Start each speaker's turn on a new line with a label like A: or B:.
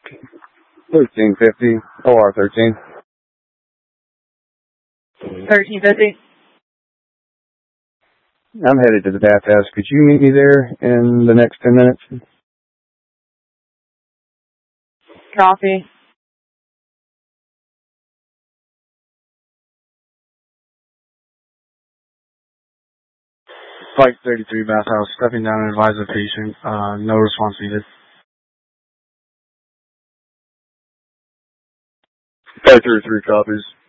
A: 1350, OR 13.
B: 1350.
A: I'm headed to the bathhouse. Could you meet me there in the next 10 minutes?
B: Copy.
C: Flight 33 bathhouse, stepping down and advise the patient. No response needed.
A: Flight 33 copies.